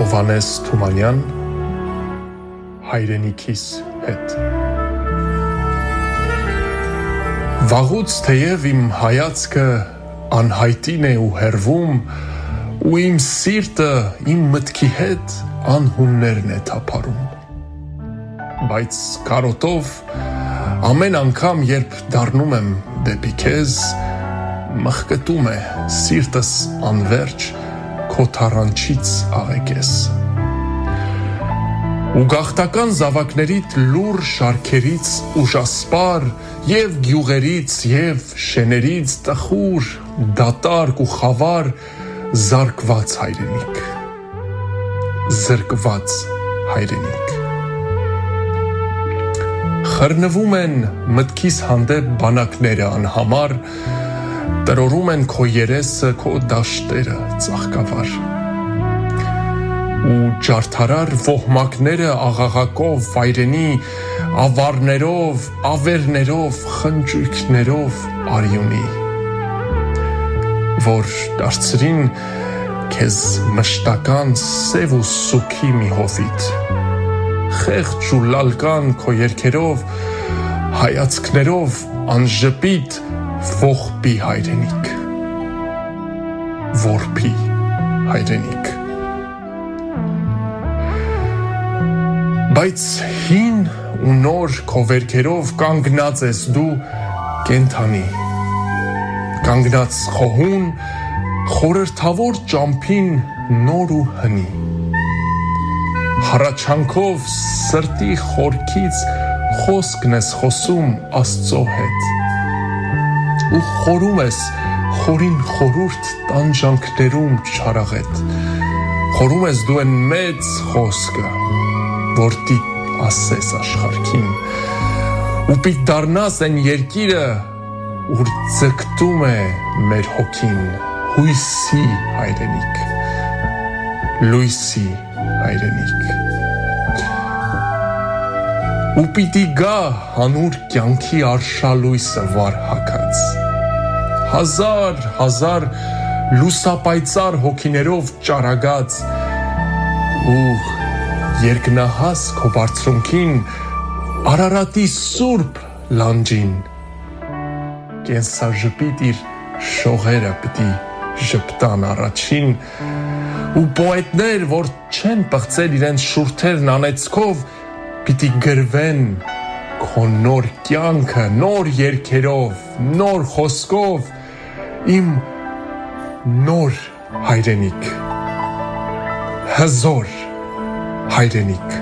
Հովհաննես Թումանյան Հայրենիքիս հետ Վաղուց թեև իմ հայացքը անհայտին է ու հեռվում ու իմ սիրտը իմ մտքի հետ անհուններն է թափառում բայց կարոտով ամեն անգամ երբ դառնում եմ դեպի քեզ մխկտում է սիրտս անverջ քո թառանչից աղեկես ու գաղթական զավակներիդ լուր շարքերից ուժասպար եւ գյուղերից եւ շեներից տխուր դատարկ ու խավար զարկված հայրենիք զրկված հայրենիք խռնվում են մտքիս հանդեպ բանակները անհամար տրորում են քո երեսը քո դաշտերը ծաղկավար ու ջարդարար ոհմակները աղաղակով վայրենի ավարներով ավերներով խնջույքներով արյունի որ դարձրին քեզ մշտական սև ու սուքի մի հովիտ խեղճ ու լալկան քո երգերով հայացքներով անժպիտ ողբի հայրենիք որբի հայրենիք բայց հին ու նոր քո վերքերով կանգնած ես դու կենթանի կանգնած խոհուն խորհրդավոր ճամփին նոր ու հնի հառաչանքով սրտի խորքից խոսքն ես խոսում Աստծո հետ ու խորում ես խորին խորուրդ տանջանքներում չարաղետ խորում ես դու են մեծ խոսքը որ դի ասես աշխարհքին ու պիտի դառնաս այն երկիրը ուր ձգտում է մեր հոգին հույսի հայրենիք լույսի հայրենիք ու պիտի գա հանուր կյանքի արշալույսը վար հագած հազար լուսապայծառ հոգիներով ճարագած ու երկնահաս քո բարձրունքին Արարատի սուրբ լանջին կենսաժպիտ իր շողերը պիտի ժպտան առաջին ու պոետներ որ չեն պղծել իրենց շուրթերն անեծքով պիտի գրվեն քո նոր կյանքը նոր երգերով նոր խոսքով իմ նոր հայրենիք հզոր հայրենիք